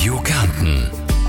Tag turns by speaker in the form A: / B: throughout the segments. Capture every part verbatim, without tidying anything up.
A: Radio Kärnten.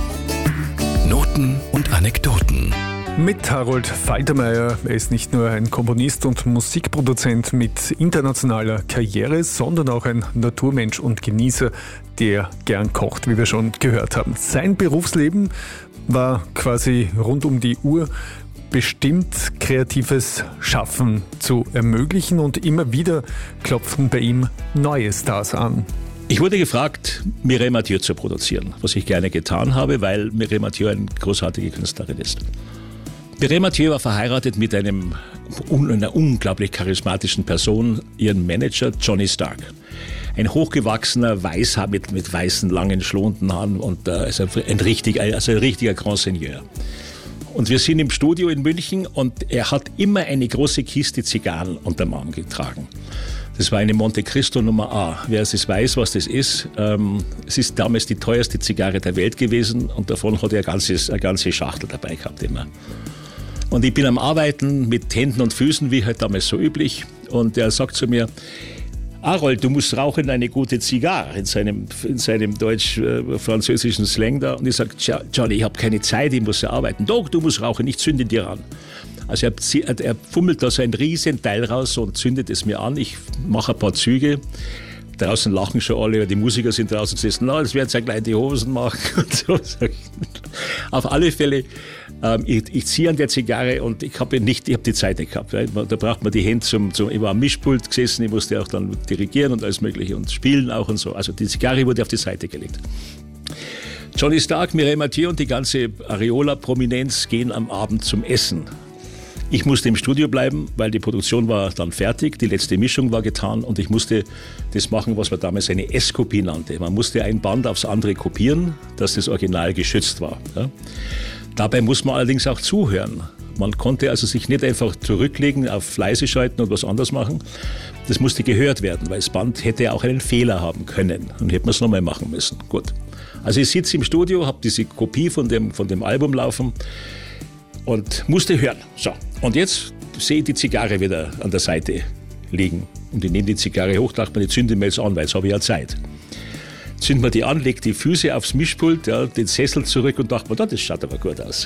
A: Noten und Anekdoten.
B: Mit Harold Faltermeier. Er ist nicht nur ein Komponist und Musikproduzent mit internationaler Karriere, sondern auch ein Naturmensch und Genießer, der gern kocht, wie wir schon gehört haben. Sein Berufsleben war quasi rund um die Uhr bestimmt, kreatives Schaffen zu ermöglichen, und immer wieder klopften bei ihm neue Stars an.
C: Ich wurde gefragt, Mireille Mathieu zu produzieren, was ich gerne getan habe, weil Mireille Mathieu eine großartige Künstlerin ist. Mireille Mathieu war verheiratet mit einem, einer unglaublich charismatischen Person, ihren Manager Johnny Stark. Ein hochgewachsener Weißhaar mit, mit weißen, langen, schlonden Haaren und äh, also ein, richtig, also ein richtiger Grand Seigneur. Und wir sind im Studio in München und er hat immer eine große Kiste Zigarren unterm Arm getragen. Das war eine Monte Cristo Nummer A. Wer es weiß, was das ist, ähm, es ist damals die teuerste Zigarre der Welt gewesen und davon hat er ein ganzes, eine ganze Schachtel dabei gehabt immer. Und ich bin am Arbeiten mit Händen und Füßen, wie halt damals so üblich, und er sagt zu mir: Harold, du musst rauchen eine gute Zigarre, in seinem, in seinem deutsch-französischen Slang da. Und ich sage: Johnny, ich habe keine Zeit, ich muss ja arbeiten. Doch, du musst rauchen, ich zünde dir an. Also er, er fummelt da so ein riesen Teil raus und zündet es mir an. Ich mache ein paar Züge. Draußen lachen schon alle, die Musiker sind draußen gesessen. Na, das werden sie ja gleich die Hosen machen. Und so. Auf alle Fälle, ähm, ich, ich ziehe an der Zigarre und ich habe nicht, ich habe die Zeit nicht gehabt. Weil da braucht man die Hände zum, zum, ich war am Mischpult gesessen, ich musste auch dann dirigieren und alles Mögliche und spielen auch und so. Also die Zigarre wurde auf die Seite gelegt. Johnny Stark, Mireille Mathieu und die ganze Areola-Prominenz gehen am Abend zum Essen. Ich musste im Studio bleiben, weil die Produktion war dann fertig, die letzte Mischung war getan und ich musste das machen, was man damals eine S-Kopie nannte. Man musste ein Band aufs andere kopieren, dass das Original geschützt war. Ja. Dabei muss man allerdings auch zuhören. Man konnte also sich nicht einfach zurücklegen, auf leise schalten und was anderes machen. Das musste gehört werden, weil das Band hätte auch einen Fehler haben können und hätte man es nochmal machen müssen. Gut. Also ich sitze im Studio, habe diese Kopie von dem, von dem Album laufen und musste hören. So, und jetzt sehe ich die Zigarre wieder an der Seite liegen. Und ich nehme die Zigarre hoch, dachte mir, ich zünde mir jetzt an, weil jetzt habe ich ja Zeit. Zünde mir die an, lege die Füße aufs Mischpult, ja, den Sessel zurück und dachte mir, das schaut aber gut aus.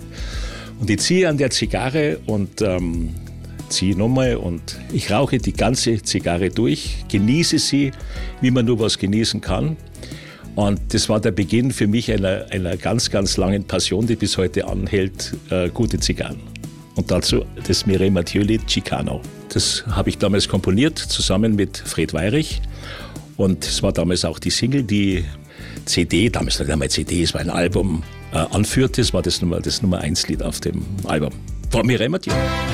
C: Und ich ziehe an der Zigarre und ähm, ziehe nochmal und ich rauche die ganze Zigarre durch, genieße sie, wie man nur was genießen kann. Und das war der Beginn für mich einer, einer ganz, ganz langen Passion, die bis heute anhält, äh, gute Zigarren. Und dazu das Mireille Mathieu-Lied Chicano. Das habe ich damals komponiert, zusammen mit Fred Weyrich. Und es war damals auch die Single, die C D, damals nicht einmal C D, es war ein Album, äh, anführte. Es war das Nummer, das Nummer eins Lied auf dem Album. Von Mireille Mathieu.